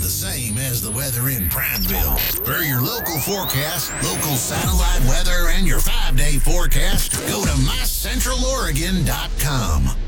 the same as the weather in Prineville. For your local forecast, local satellite weather, and your 5-day forecast, go to mycentraloregon.com.